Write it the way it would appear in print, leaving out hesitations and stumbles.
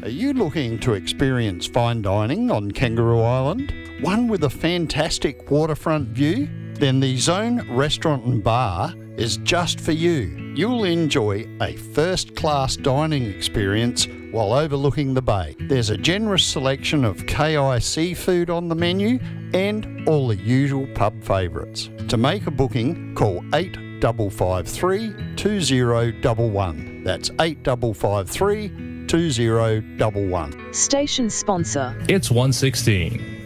Are you looking to experience fine dining on Kangaroo Island? One with a fantastic waterfront view? Then the Zone Restaurant and Bar is just for you. You'll enjoy a first-class dining experience while overlooking the bay. There's a generous selection of KI seafood on the menu and all the usual pub favourites. To make a booking, call 8553 2011. That's 8553 2011. Station sponsor. It's 1:16.